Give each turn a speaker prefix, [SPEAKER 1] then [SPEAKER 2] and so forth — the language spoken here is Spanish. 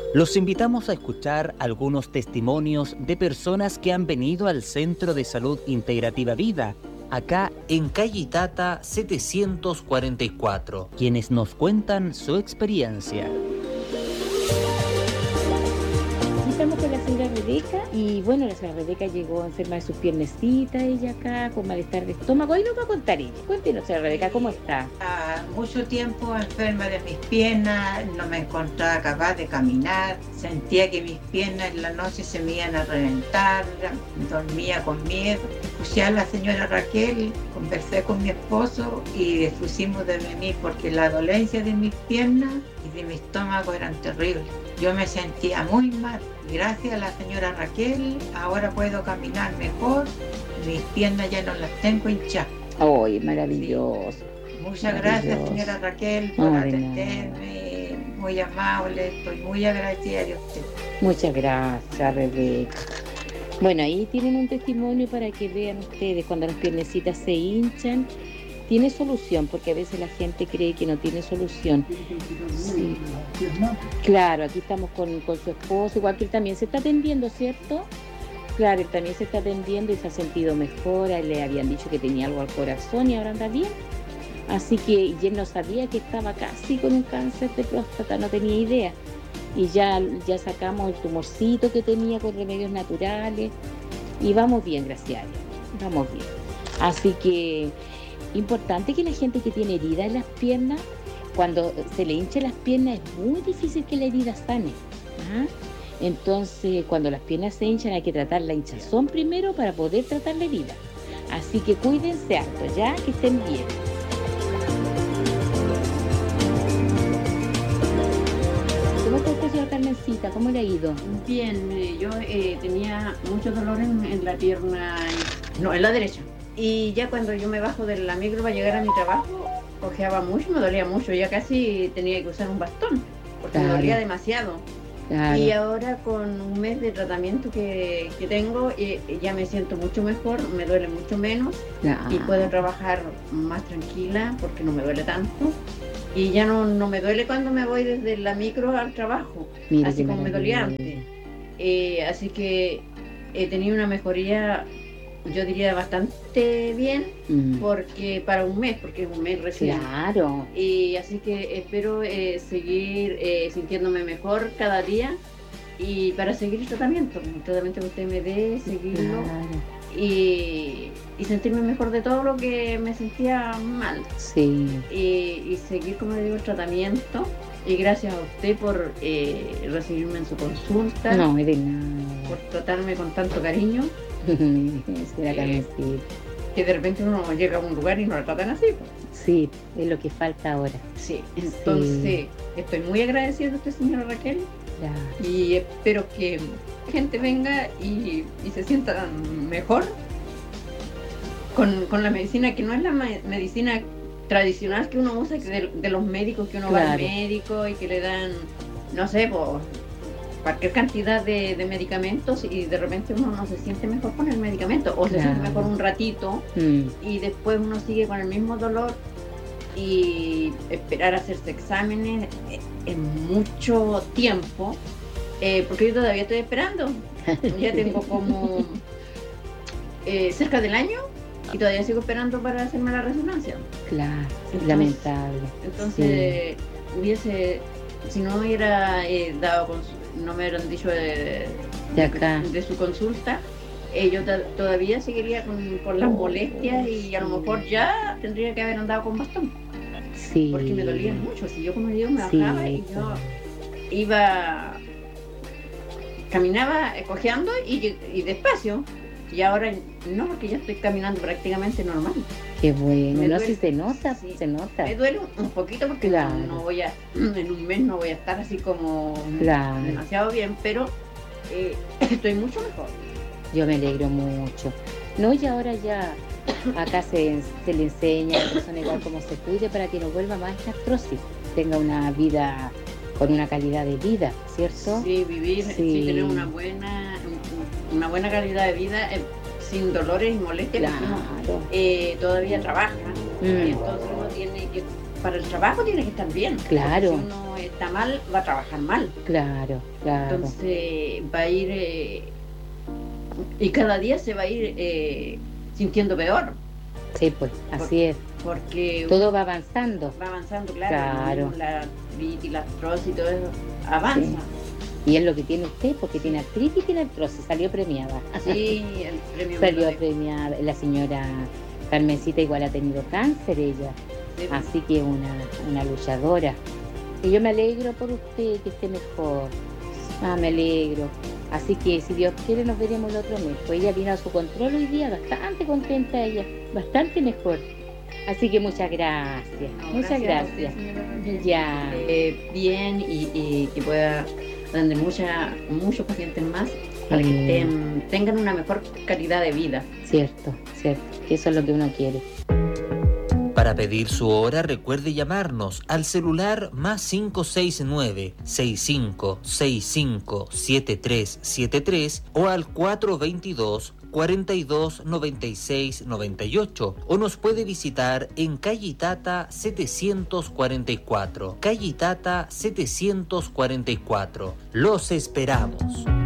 [SPEAKER 1] Los invitamos a escuchar algunos testimonios de personas que han venido al Centro de Salud Integrativa Vida, acá en calle Itata 744, quienes nos cuentan su experiencia.
[SPEAKER 2] Estamos con la señora Rebeca y bueno, la señora Rebeca llegó enferma de sus piernecitas, ella acá con malestar de estómago. Hoy nos va a contar ella. Cuéntenos, señora Rebeca, ¿cómo está?
[SPEAKER 3] Mucho tiempo enferma de mis piernas, no me encontraba capaz de caminar, sentía que mis piernas en la noche se me iban a reventar, dormía con miedo. Escuché a la señora Raquel, conversé con mi esposo y pusimos de venir porque la dolencia de mis piernas y de mi estómago eran terribles. Yo me sentía muy mal. Gracias a la señora Raquel, ahora puedo caminar mejor, mis piernas ya no las tengo hinchadas.
[SPEAKER 2] ¡Ay, maravilloso!
[SPEAKER 3] Sí. Muchas gracias, señora Raquel, por atenderme, muy amable, estoy muy agradecida de usted.
[SPEAKER 2] Muchas gracias, Rebeca. Bueno, ahí tienen un testimonio para que vean ustedes cuando las piernecitas se hinchan. Tiene solución, porque a veces la gente cree que no tiene solución. Sí. Claro, aquí estamos con su esposo, igual que él también se está atendiendo, ¿cierto? Claro, él también se está atendiendo y se ha sentido mejor. A él le habían dicho que tenía algo al corazón y ahora anda bien. Así que y él no sabía que estaba casi con un cáncer de próstata, no tenía idea. Y ya sacamos el tumorcito que tenía con remedios naturales y vamos bien, gracias a Dios, vamos bien. Así que importante que la gente que tiene herida en las piernas, cuando se le hinchan las piernas es muy difícil que la herida sane. ¿Ah? Entonces, cuando las piernas se hinchan hay que tratar la hinchazón primero para poder tratar la herida. Así que cuídense harto, ya, que estén bien. ¿Cómo está usted, señora Carmencita? ¿Cómo le ha ido?
[SPEAKER 4] Bien, yo tenía mucho dolor en la pierna, no, en la derecha. Y ya cuando yo me bajo de la micro para llegar a mi trabajo, cojeaba mucho, me dolía mucho, ya casi tenía que usar un bastón, porque me dolía demasiado. Claro. Y ahora con un mes de tratamiento que tengo, ya me siento mucho mejor, me duele mucho menos y puedo trabajar más tranquila porque no me duele tanto. Y ya no me duele cuando me voy desde la micro al trabajo, así como me dolía antes. Así que he tenido una mejoría, yo diría bastante bien, porque para un mes, porque es un mes recién.
[SPEAKER 2] Claro.
[SPEAKER 4] Y así que espero seguir sintiéndome mejor cada día y para seguir el tratamiento que usted me dé, seguirlo. Claro. Y sentirme mejor de todo lo que me sentía mal.
[SPEAKER 2] Sí.
[SPEAKER 4] Y seguir, como le digo, el tratamiento. Y gracias a usted por recibirme en su consulta.
[SPEAKER 2] No, de nada.
[SPEAKER 4] Por tratarme con tanto cariño. Que de repente uno llega a un lugar y no lo tratan así. Pues.
[SPEAKER 2] Sí, es lo que falta ahora.
[SPEAKER 4] Sí, entonces estoy muy agradecida de usted, señora Raquel.
[SPEAKER 2] Ya.
[SPEAKER 4] Y espero que la gente venga y se sienta mejor con la medicina, que no es la medicina tradicional que uno usa, de los médicos, que uno va al médico y que le dan, no sé, pues cualquier cantidad de medicamentos y de repente uno no se siente mejor con el medicamento o se siente mejor un ratito y después uno sigue con el mismo dolor y esperar a hacerse exámenes en mucho tiempo, porque yo todavía estoy esperando. Ya tengo como cerca del año y todavía sigo esperando para hacerme la resonancia.
[SPEAKER 2] Claro, entonces, lamentable.
[SPEAKER 4] Entonces, si no hubiera no me hubieran dicho de su consulta, yo todavía seguiría con las molestias y a lo mejor ya tendría que haber andado con bastón.
[SPEAKER 2] Sí.
[SPEAKER 4] Porque me dolían mucho. Si yo, como digo, me bajaba y yo caminaba cojeando y despacio. Y ahora no, porque ya estoy caminando prácticamente normal.
[SPEAKER 2] Qué bueno, no, si se nota, sí, se nota.
[SPEAKER 4] Me duele un poquito porque en un mes no voy a estar así como demasiado bien, pero estoy mucho mejor.
[SPEAKER 2] Yo me alegro mucho. No, y ahora ya acá se le enseña a la persona igual cómo se cuide para que no vuelva más esta artrosis, tenga una vida con una calidad de vida, ¿cierto?
[SPEAKER 4] Sí, vivir, sí, tener una buena calidad de vida sin dolores y molestias.
[SPEAKER 2] Claro.
[SPEAKER 4] Todavía trabaja y entonces uno tiene que, para el trabajo tiene que estar bien.
[SPEAKER 2] Claro.
[SPEAKER 4] Si uno está mal, va a trabajar mal.
[SPEAKER 2] Claro.
[SPEAKER 4] Entonces va a ir, y cada día se va a ir sintiendo peor.
[SPEAKER 2] Sí, pues, así es.
[SPEAKER 4] Porque
[SPEAKER 2] todo va avanzando.
[SPEAKER 4] Va avanzando, claro. La artritis, la artrosis y todo eso avanza.
[SPEAKER 2] Sí. Y es lo que tiene usted, porque tiene artritis y la artrosis, salió premiada.
[SPEAKER 4] Sí, el premio
[SPEAKER 2] salió premiada. La señora Carmencita igual ha tenido cáncer ella, sí. Así que una luchadora. Y yo me alegro por usted que esté mejor. Me alegro. Así que si Dios quiere nos veremos el otro mes. Pues ella vino a su control hoy día, bastante contenta ella, bastante mejor. Así que muchas gracias, muchas gracias. Ya.
[SPEAKER 4] Bien y que pueda tener muchos pacientes más para que tengan una mejor calidad de vida.
[SPEAKER 2] Cierto, que eso es lo que uno quiere.
[SPEAKER 1] Para pedir su hora, recuerde llamarnos al celular +569 6565 7373 o al 422 42 96 98 o nos puede visitar en calle Itata 744. Calle Itata 744. Los esperamos.